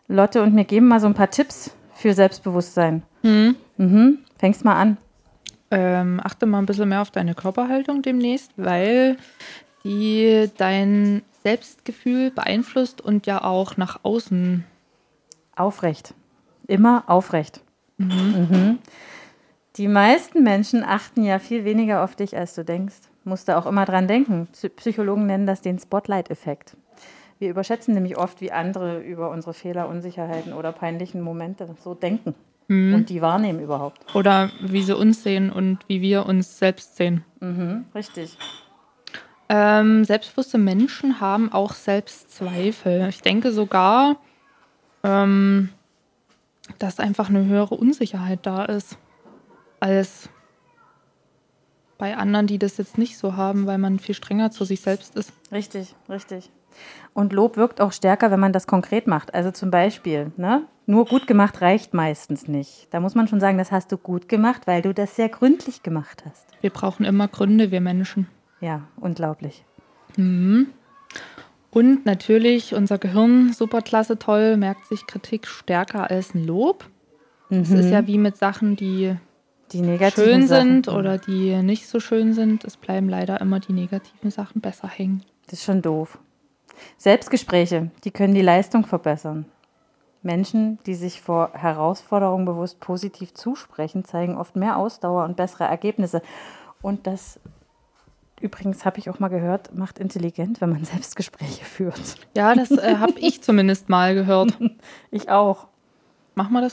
Lotte und mir geben mal so ein paar Tipps für Selbstbewusstsein. Fängst mal an. Achte mal ein bisschen mehr auf deine Körperhaltung demnächst, weil die dein Selbstgefühl beeinflusst und ja auch nach außen. Aufrecht. Immer aufrecht. Die meisten Menschen achten ja viel weniger auf dich, als du denkst. Musst du auch immer dran denken. Psychologen nennen das den Spotlight-Effekt. Wir überschätzen nämlich oft, wie andere über unsere Fehler, Unsicherheiten oder peinlichen Momente so denken und die wahrnehmen überhaupt. Oder wie sie uns sehen und wie wir uns selbst sehen. Richtig. Selbstbewusste Menschen haben auch Selbstzweifel. Ich denke sogar, dass einfach eine höhere Unsicherheit da ist, als bei anderen, die das jetzt nicht so haben, weil man viel strenger zu sich selbst ist. Richtig. Und Lob wirkt auch stärker, wenn man das konkret macht. Also zum Beispiel, ne? Nur gut gemacht reicht meistens nicht. Da muss man schon sagen, das hast du gut gemacht, weil du das sehr gründlich gemacht hast. Wir brauchen immer Gründe, wir Menschen. Ja, unglaublich. Und natürlich unser Gehirn, superklasse, toll, merkt sich Kritik stärker als ein Lob. Es ist ja wie mit Sachen, die negativen schön Sachen. sind oder die nicht so schön sind. Es bleiben leider immer die negativen Sachen besser hängen. Das ist schon doof. Selbstgespräche, die können die Leistung verbessern. Menschen, die sich vor Herausforderungen bewusst positiv zusprechen, zeigen oft mehr Ausdauer und bessere Ergebnisse. Und das, übrigens habe ich auch mal gehört, macht intelligent, wenn man Selbstgespräche führt. Ja, das habe ich zumindest mal gehört. Ich auch. Machen wir das